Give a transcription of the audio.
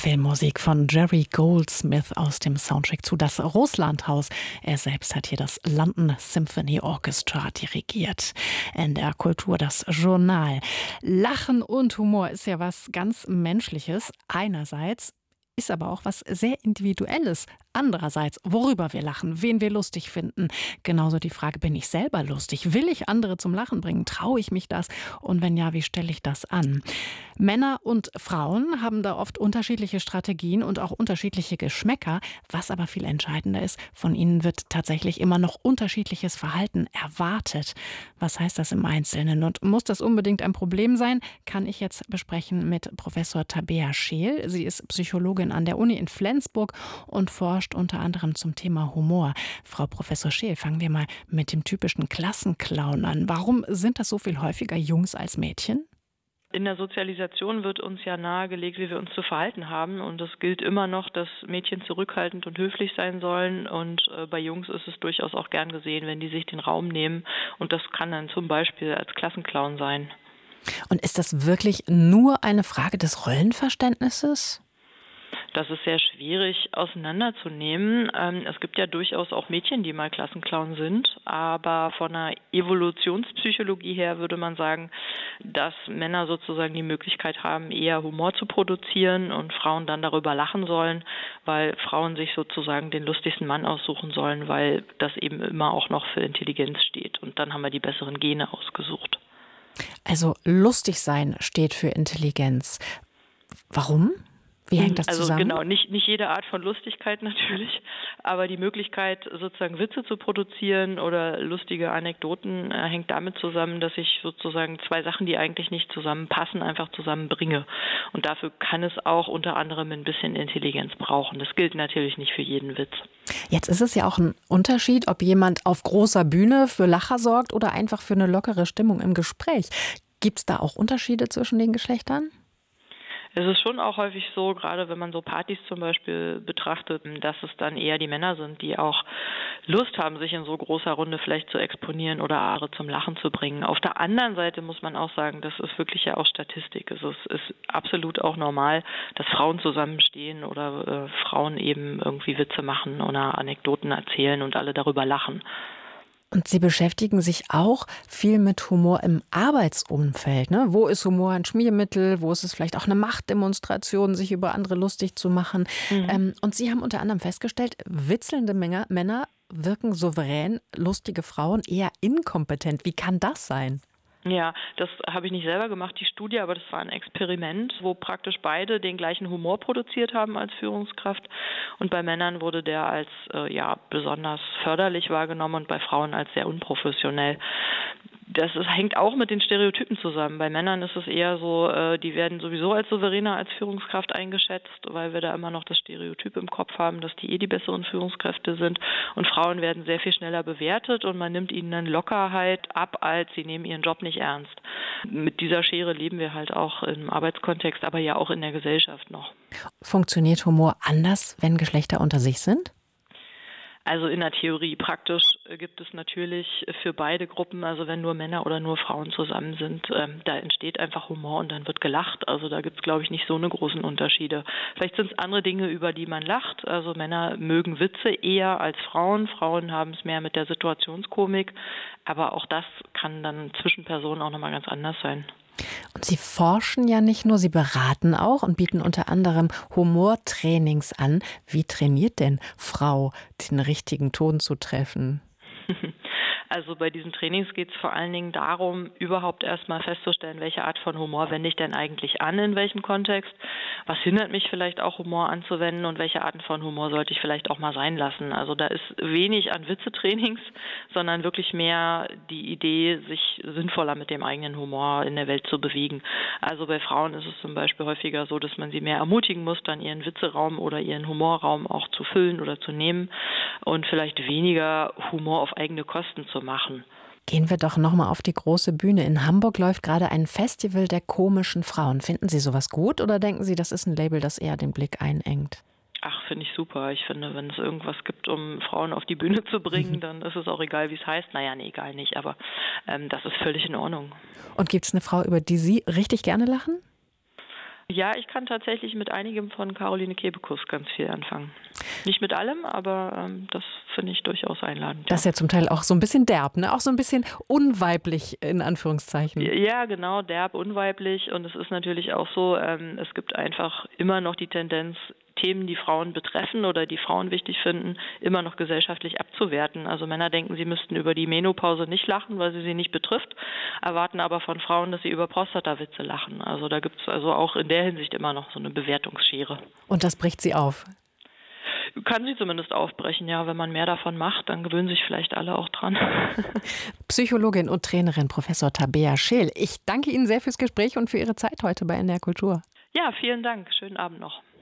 Filmmusik von Jerry Goldsmith aus dem Soundtrack zu Das Russlandhaus. Er selbst hat hier das London Symphony Orchestra dirigiert. NDR Kultur, das Journal. Lachen und Humor ist ja was ganz Menschliches einerseits, ist aber auch was sehr Individuelles. Andererseits, worüber wir lachen, wen wir lustig finden. Genauso die Frage, bin ich selber lustig? Will ich andere zum Lachen bringen? Traue ich mich das? Und wenn ja, wie stelle ich das an? Männer und Frauen haben da oft unterschiedliche Strategien und auch unterschiedliche Geschmäcker. Was aber viel entscheidender ist, von ihnen wird tatsächlich immer noch unterschiedliches Verhalten erwartet. Was heißt das im Einzelnen? Und muss das unbedingt ein Problem sein? Kann ich jetzt besprechen mit Professor Tabea Scheel. Sie ist Psychologin an der Uni in Flensburg und forscht unter anderem zum Thema Humor. Frau Professor Scheel, fangen wir mal mit dem typischen Klassenclown an. Warum sind das so viel häufiger Jungs als Mädchen? In der Sozialisation wird uns ja nahegelegt, wie wir uns zu verhalten haben. Und es gilt immer noch, dass Mädchen zurückhaltend und höflich sein sollen. Und bei Jungs ist es durchaus auch gern gesehen, wenn die sich den Raum nehmen. Und das kann dann zum Beispiel als Klassenclown sein. Und ist das wirklich nur eine Frage des Rollenverständnisses? Das ist sehr schwierig auseinanderzunehmen. Es gibt ja durchaus auch Mädchen, die mal Klassenclown sind, aber von der Evolutionspsychologie her würde man sagen, dass Männer sozusagen die Möglichkeit haben, eher Humor zu produzieren und Frauen dann darüber lachen sollen, weil Frauen sich sozusagen den lustigsten Mann aussuchen sollen, weil das eben immer auch noch für Intelligenz steht. Und dann haben wir die besseren Gene ausgesucht. Also lustig sein steht für Intelligenz. Warum? Wie hängt das zusammen? Genau, nicht jede Art von Lustigkeit natürlich, aber die Möglichkeit, sozusagen Witze zu produzieren oder lustige Anekdoten hängt damit zusammen, dass ich sozusagen zwei Sachen, die eigentlich nicht zusammenpassen, einfach zusammenbringe. Und dafür kann es auch unter anderem ein bisschen Intelligenz brauchen. Das gilt natürlich nicht für jeden Witz. Jetzt ist es ja auch ein Unterschied, ob jemand auf großer Bühne für Lacher sorgt oder einfach für eine lockere Stimmung im Gespräch. Gibt es da auch Unterschiede zwischen den Geschlechtern? Es ist schon auch häufig so, gerade wenn man so Partys zum Beispiel betrachtet, dass es dann eher die Männer sind, die auch Lust haben, sich in so großer Runde vielleicht zu exponieren oder andere zum Lachen zu bringen. Auf der anderen Seite muss man auch sagen, das ist wirklich ja auch Statistik. Es ist absolut auch normal, dass Frauen zusammenstehen oder Frauen eben irgendwie Witze machen oder Anekdoten erzählen und alle darüber lachen. Und Sie beschäftigen sich auch viel mit Humor im Arbeitsumfeld, ne? Wo ist Humor ein Schmiermittel? Wo ist es vielleicht auch eine Machtdemonstration, sich über andere lustig zu machen? Und Sie haben unter anderem festgestellt, witzelnde Männer wirken souverän, lustige Frauen eher inkompetent. Wie kann das sein? Ja, das habe ich nicht selber gemacht, die Studie, aber das war ein Experiment, wo praktisch beide den gleichen Humor produziert haben als Führungskraft. Und bei Männern wurde der als besonders förderlich wahrgenommen und bei Frauen als sehr unprofessionell. Hängt auch mit den Stereotypen zusammen. Bei Männern ist es eher so, die werden sowieso als souveräner als Führungskraft eingeschätzt, weil wir da immer noch das Stereotyp im Kopf haben, dass die die besseren Führungskräfte sind. Und Frauen werden sehr viel schneller bewertet und man nimmt ihnen dann Lockerheit ab, als sie nehmen ihren Job nicht ernst. Mit dieser Schere leben wir halt auch im Arbeitskontext, aber ja auch in der Gesellschaft noch. Funktioniert Humor anders, wenn Geschlechter unter sich sind? Also in der Theorie. Praktisch gibt es natürlich für beide Gruppen, also wenn nur Männer oder nur Frauen zusammen sind, da entsteht einfach Humor und dann wird gelacht. Also da gibt es, glaube ich, nicht so eine großen Unterschiede. Vielleicht sind es andere Dinge, über die man lacht. Also Männer mögen Witze eher als Frauen. Frauen haben es mehr mit der Situationskomik. Aber auch das kann dann zwischen Personen auch nochmal ganz anders sein. Und Sie forschen ja nicht nur, Sie beraten auch und bieten unter anderem Humortrainings an. Wie trainiert denn Frau, den richtigen Ton zu treffen? Also bei diesen Trainings geht es vor allen Dingen darum, überhaupt erstmal festzustellen, welche Art von Humor wende ich denn eigentlich an, in welchem Kontext. Was hindert mich vielleicht auch, Humor anzuwenden und welche Arten von Humor sollte ich vielleicht auch mal sein lassen. Also da ist wenig an Witzetrainings, sondern wirklich mehr die Idee, sich sinnvoller mit dem eigenen Humor in der Welt zu bewegen. Also bei Frauen ist es zum Beispiel häufiger so, dass man sie mehr ermutigen muss, dann ihren Witzeraum oder ihren Humorraum auch zu füllen oder zu nehmen und vielleicht weniger Humor auf eigene Kosten zu machen. Gehen wir doch nochmal auf die große Bühne. In Hamburg läuft gerade ein Festival der komischen Frauen. Finden Sie sowas gut oder denken Sie, das ist ein Label, das eher den Blick einengt? Ach, finde ich super. Ich finde, wenn es irgendwas gibt, um Frauen auf die Bühne zu bringen, dann ist es auch egal, wie es heißt. Naja, nee, egal nicht, aber das ist völlig in Ordnung. Und gibt es eine Frau, über die Sie richtig gerne lachen? Ja, ich kann tatsächlich mit einigem von Caroline Kebekus ganz viel anfangen. Nicht mit allem, aber das finde ich durchaus einladend. Das ist ja zum Teil auch so ein bisschen derb, ne? Auch so ein bisschen unweiblich in Anführungszeichen. Ja, genau, derb, unweiblich. Und es ist natürlich auch so, es gibt einfach immer noch die Tendenz, Themen, die Frauen betreffen oder die Frauen wichtig finden, immer noch gesellschaftlich abzuwerten. Also Männer denken, sie müssten über die Menopause nicht lachen, weil sie nicht betrifft, erwarten aber von Frauen, dass sie über Prostatawitze lachen. Also da gibt es also auch in der Hinsicht immer noch so eine Bewertungsschere. Und das bricht sie auf? Kann sie zumindest aufbrechen, ja. Wenn man mehr davon macht, dann gewöhnen sich vielleicht alle auch dran. Psychologin und Trainerin Professor Tabea Scheel. Ich danke Ihnen sehr fürs Gespräch und für Ihre Zeit heute bei NDR Kultur. Ja, vielen Dank. Schönen Abend noch.